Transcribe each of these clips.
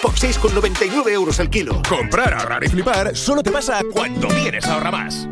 por 6,99 € el kilo. Comprar, ahorrar y flipar solo te pasa cuando vienes a Ahorramás.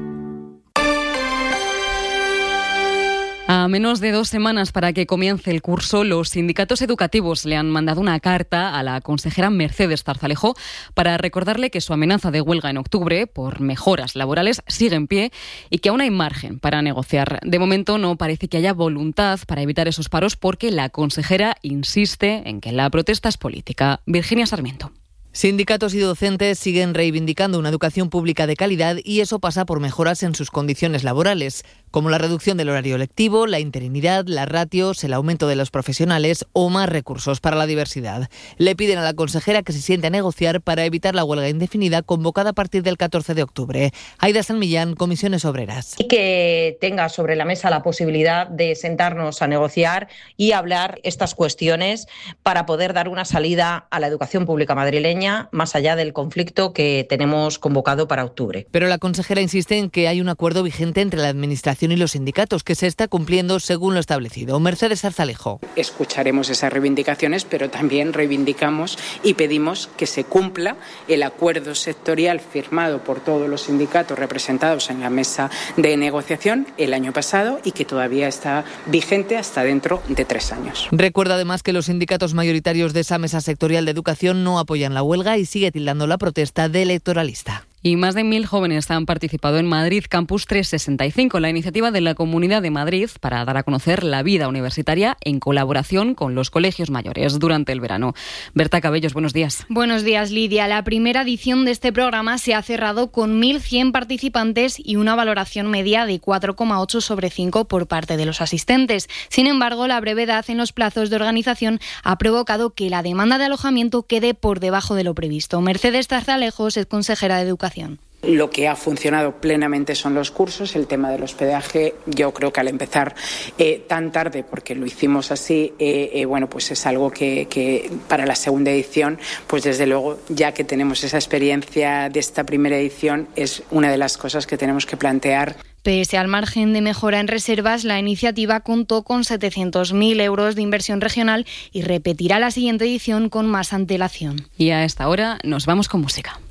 A menos de 2 semanas para que comience el curso, los sindicatos educativos le han mandado una carta a la consejera Mercedes Zarzalejo para recordarle que su amenaza de huelga en octubre por mejoras laborales sigue en pie y que aún hay margen para negociar. De momento no parece que haya voluntad para evitar esos paros porque la consejera insiste en que la protesta es política. Virginia Sarmiento. Sindicatos y docentes siguen reivindicando una educación pública de calidad y eso pasa por mejoras en sus condiciones laborales, como la reducción del horario lectivo, la interinidad, las ratios, el aumento de los profesionales o más recursos para la diversidad. Le piden a la consejera que se siente a negociar para evitar la huelga indefinida convocada a partir del 14 de octubre. Aida San Millán, Comisiones Obreras. Y que tenga sobre la mesa la posibilidad de sentarnos a negociar y hablar estas cuestiones para poder dar una salida a la educación pública madrileña más allá del conflicto que tenemos convocado para octubre. Pero la consejera insiste en que hay un acuerdo vigente entre la Administración y los sindicatos que se está cumpliendo según lo establecido. Mercedes Zarzalejo. Escucharemos esas reivindicaciones, pero también reivindicamos y pedimos que se cumpla el acuerdo sectorial firmado por todos los sindicatos representados en la mesa de negociación el año pasado y que todavía está vigente hasta dentro de 3 años. Recuerda además que los sindicatos mayoritarios de esa mesa sectorial de educación no apoyan la huelga y sigue tildando la protesta de electoralista. Y más de 1.000 jóvenes han participado en Madrid Campus 365, la iniciativa de la Comunidad de Madrid para dar a conocer la vida universitaria en colaboración con los colegios mayores durante el verano. Berta Cabellos, buenos días. Buenos días, Lidia. La primera edición de este programa se ha cerrado con 1.100 participantes y una valoración media de 4,8 sobre 5 por parte de los asistentes. Sin embargo, la brevedad en los plazos de organización ha provocado que la demanda de alojamiento quede por debajo de lo previsto. Mercedes Zarzalejo es consejera de Educación. Lo que ha funcionado plenamente son los cursos. El tema del hospedaje, yo creo que al empezar tan tarde, porque lo hicimos así, pues es algo que para la segunda edición, pues desde luego, ya que tenemos esa experiencia de esta primera edición, es una de las cosas que tenemos que plantear. Pese al margen de mejora en reservas, la iniciativa contó con 700.000 euros de inversión regional y repetirá la siguiente edición con más antelación. Y a esta hora nos vamos con música.